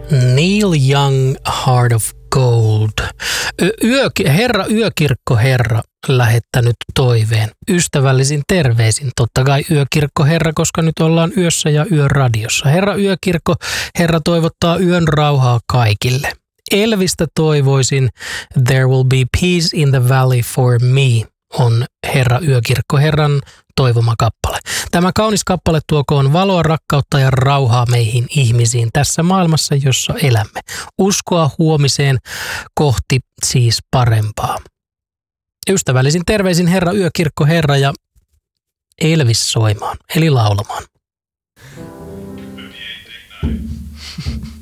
Neil Young, Heart of Gold. Herra Yökirkkoherra lähettänyt toiveen. Ystävällisin terveisin. Totta kai Yökirkkoherra, koska nyt ollaan yössä ja yöradiossa. Herra Yökirkkoherra toivottaa yön rauhaa kaikille. Elvistä toivoisin There will be peace in the valley for me on herra Yökirkkoherran toivoma kappale. Tämä kaunis kappale tuokoon valoa, rakkautta ja rauhaa meihin ihmisiin tässä maailmassa, jossa elämme. Uskoa huomiseen kohti siis parempaa. Ystävällisin terveisin herra Yökirkkoherra ja Elvis soimaan, eli laulamaan.